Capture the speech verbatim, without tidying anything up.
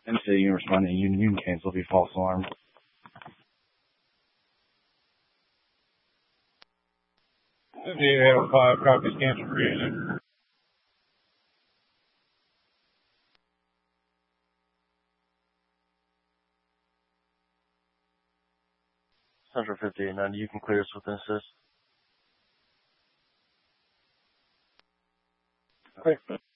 M C Union responding, Union, Union cancel, be false alarm. fifty-eight oh five, copies cancel for Union. Central fifty-eight ninety, you can clear us with an assist. Okay.